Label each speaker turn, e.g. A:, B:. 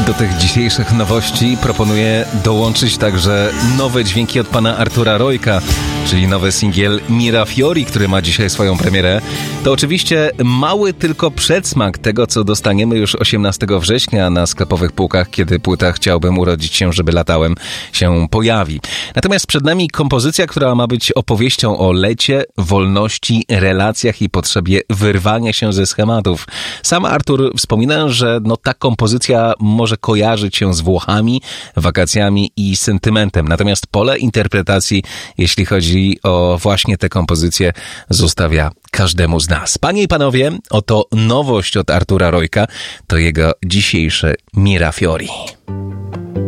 A: Do tych dzisiejszych nowości proponuję dołączyć także nowe dźwięki od pana Artura Rojka, czyli nowy singiel Mirafiori, który ma dzisiaj swoją premierę. To oczywiście mały tylko przedsmak tego, co dostaniemy już 18 września na sklepowych półkach, kiedy płyta Chciałbym urodzić się, żeby latałem się pojawi. Natomiast przed nami kompozycja, która ma być opowieścią o lecie, wolności, relacjach i potrzebie wyrwania się ze schematów. Sam Artur wspomina, że ta kompozycja może kojarzyć się z Włochami, wakacjami i sentymentem. Natomiast pole interpretacji, jeśli chodzi o właśnie tę kompozycję, zostawia każdemu z nas. Panie i panowie, oto nowość od Artura Rojka, to jego dzisiejsze Mirafiori.